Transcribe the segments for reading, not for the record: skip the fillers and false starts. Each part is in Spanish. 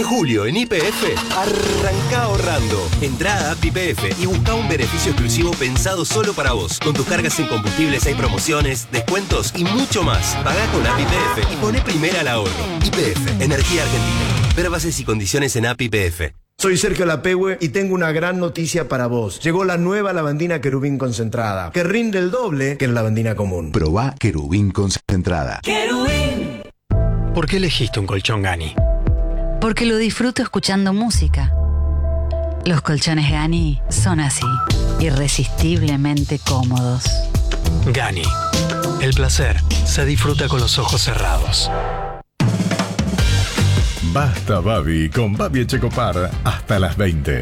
julio en YPF, arranca ahorrando. Entrá a App YPF y busca un beneficio exclusivo pensado solo para vos. Con tus cargas en combustibles hay promociones, descuentos y mucho más. Pagá con App YPF y poné primera al ahorro. YPF, Energía Argentina. Ver bases y condiciones en App YPF. Soy Sergio Lapehue y tengo una gran noticia para vos. Llegó la nueva lavandina Querubín concentrada, que rinde el doble que la lavandina común. Probá Querubín concentrada. ¡Querubín! ¿Por qué elegiste un colchón Gani? Porque lo disfruto escuchando música. Los colchones Gani son así, irresistiblemente cómodos. Gani. El placer se disfruta con los ojos cerrados. Basta Babi con Babi Echecopar hasta las 20.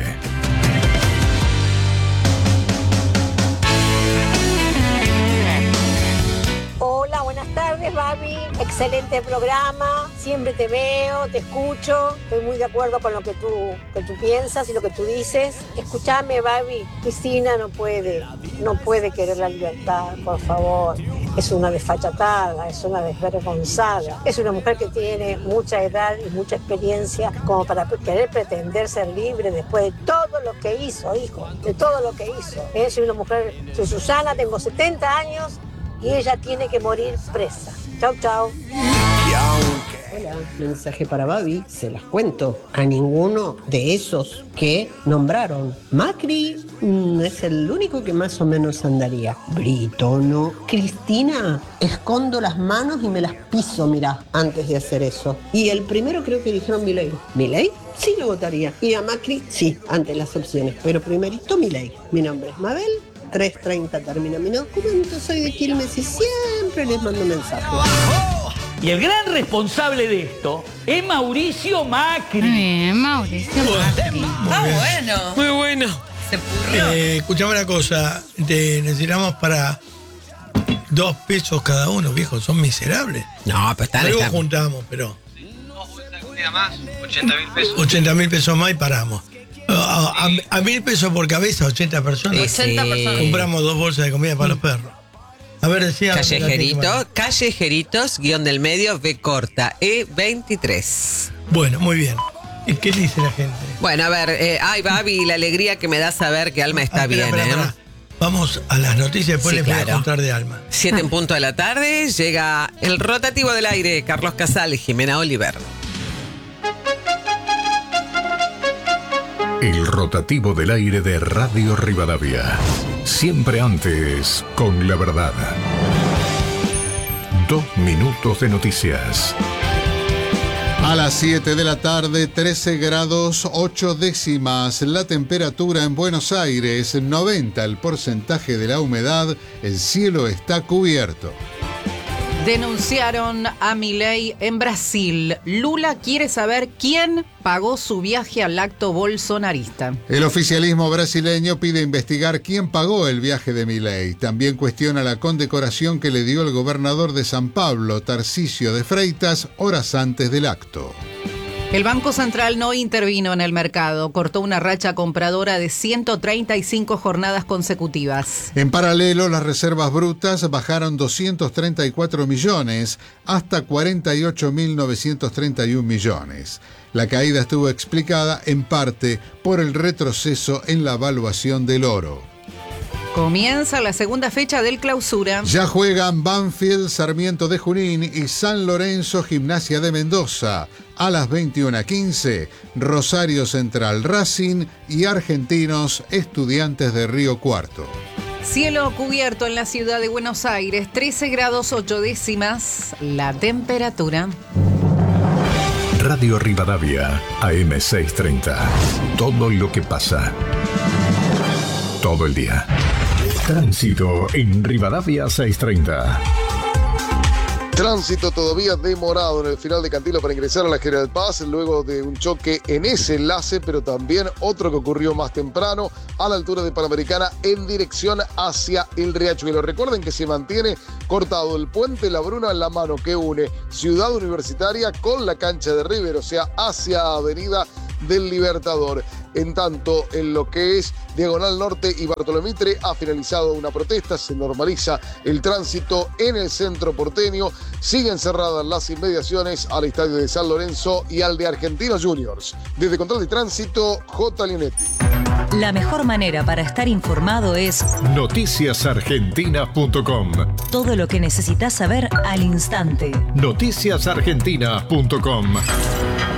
Hola, buenas tardes, Babi. Excelente programa. Siempre te veo, te escucho. Estoy muy de acuerdo con lo que tú piensas y lo que tú dices. Escúchame, Babi. Cristina no puede querer la libertad, por favor. Es una desfachatada, es una desvergonzada. Es una mujer que tiene mucha edad y mucha experiencia como para querer pretender ser libre después de todo lo que hizo, hijo. De todo lo que hizo. Soy una mujer, soy Susana, tengo 70 años y ella tiene que morir presa. Chau, chau. Hola, mensaje para Babi, se las cuento. A ninguno de esos que nombraron. Macri es el único que más o menos andaría. Brito, no. Cristina, escondo las manos y me las piso, mirá, antes de hacer eso. Y el primero creo que dijeron Milei. ¿Milei? Sí lo votaría. Y a Macri, sí, ante las opciones. Pero primerito Milei. Mi nombre es Mabel. 3:30 termina mi documento, soy de Quilmes y siempre les mando mensajes. Y el gran responsable de esto es Mauricio Macri. Bien, Mauricio Macri. Bueno. Muy bueno. Se pudrió. Escuchame una cosa, necesitamos para 2 pesos cada uno, viejo, son miserables. No, pero luego juntamos, pero... más, 80.000 pesos. 80.000 pesos más y paramos. A 1.000 pesos por cabeza, 80 personas. 80 personas. Compramos 2 bolsas de comida para los perros. A ver, decía... Callejeritos, guión del medio, B corta, E23. Bueno, muy bien. ¿Y qué dice la gente? Bueno, a ver, ay, Babi, la alegría que me da saber que Alma está bien, espera. Vamos a las noticias, después les voy a contar de Alma. 7 en punto de la tarde, llega el rotativo del aire, Carlos Casal y Jimena Oliver. El rotativo del aire de Radio Rivadavia. Siempre antes, con la verdad. 2 minutos de noticias. A las 7 de la tarde, 13 grados 8 décimas. La temperatura en Buenos Aires, 90 el porcentaje de la humedad. El cielo está cubierto. Denunciaron a Milei en Brasil. Lula quiere saber quién pagó su viaje al acto bolsonarista. El oficialismo brasileño pide investigar quién pagó el viaje de Milei. También cuestiona la condecoración que le dio el gobernador de San Pablo, Tarcisio de Freitas, horas antes del acto. El Banco Central no intervino en el mercado, cortó una racha compradora de 135 jornadas consecutivas. En paralelo, las reservas brutas bajaron 234 millones hasta 48.931 millones. La caída estuvo explicada en parte por el retroceso en la valuación del oro. Comienza la segunda fecha del Clausura. Ya juegan Banfield, Sarmiento de Junín y San Lorenzo, Gimnasia de Mendoza. A las 21:15, Rosario Central, Racing y Argentinos, Estudiantes de Río Cuarto. Cielo cubierto en la ciudad de Buenos Aires, 13 grados 8 décimas. La temperatura. Radio Rivadavia, AM 630. Todo lo que pasa. Todo el día. Tránsito en Rivadavia 630. Tránsito todavía demorado en el final de Cantilo para ingresar a la General Paz, luego de un choque en ese enlace, pero también otro que ocurrió más temprano a la altura de Panamericana en dirección hacia el Riachuelo. Recuerden que se mantiene cortado el puente La Bruna en la mano que une Ciudad Universitaria con la cancha de River, o sea, hacia Avenida del Libertador. En tanto, en lo que es Diagonal Norte y Bartolomé Mitre ha finalizado una protesta, se normaliza el tránsito en el centro porteño, siguen cerradas las inmediaciones al estadio de San Lorenzo y al de Argentinos Juniors. Desde Control de Tránsito, J. Leonetti. La mejor manera para estar informado es noticiasargentinas.com. todo lo que necesitas saber al instante. Noticiasargentinas.com.